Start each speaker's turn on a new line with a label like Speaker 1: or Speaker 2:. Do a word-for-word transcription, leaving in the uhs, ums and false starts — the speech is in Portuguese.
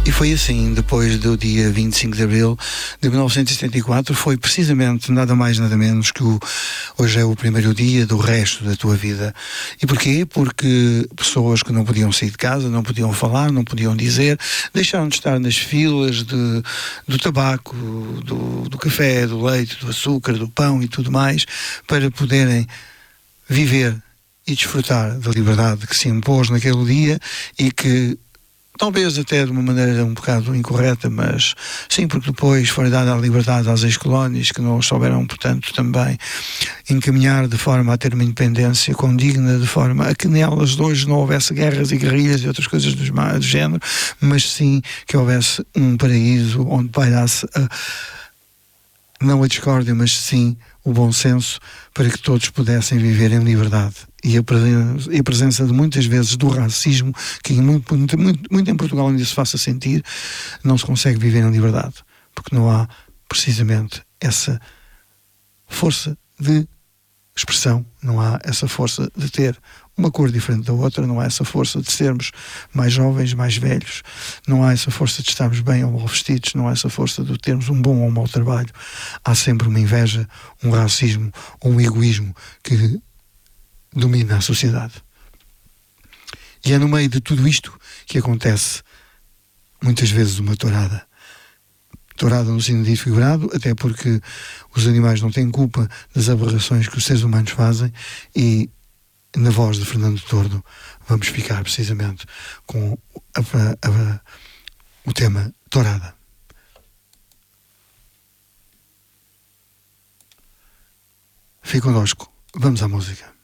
Speaker 1: E foi assim, depois do dia vinte e cinco de Abril de mil novecentos e setenta e quatro, foi precisamente nada mais nada menos que o, hoje é o primeiro dia do resto da tua vida. E porquê? Porque pessoas que não podiam sair de casa, não podiam falar, não podiam dizer, deixaram de estar nas filas de, do tabaco, do, do café, do leite, do açúcar, do pão e tudo mais, para poderem viver e desfrutar da liberdade que se impôs naquele dia e que talvez até de uma maneira um bocado incorreta, mas sim, porque depois foi dada a liberdade às ex-colónias que não souberam, portanto, também encaminhar de forma a ter uma independência condigna, de forma a que nelas hoje não houvesse guerras e guerrilhas e outras coisas do, do género, mas sim que houvesse um paraíso onde pairasse a, não a discórdia, mas sim o bom senso, para que todos pudessem viver em liberdade. E a presença, e a presença de muitas vezes do racismo, que muito, muito, muito, muito em Portugal ainda se faça sentir, não se consegue viver em liberdade, porque não há precisamente essa força de expressão, não há essa força de ter uma cor diferente da outra, não há essa força de sermos mais jovens, mais velhos, não há essa força de estarmos bem ou mal vestidos, não há essa força de termos um bom ou um mau trabalho. Há sempre uma inveja, um racismo ou um egoísmo que domina a sociedade. E é no meio de tudo isto que acontece muitas vezes uma tourada. Tourada no sentido figurado, até porque os animais não têm culpa das aberrações que os seres humanos fazem, e na voz de Fernando Tordo vamos ficar precisamente com a, a, a, o tema Tourada. Fique connosco, vamos à música.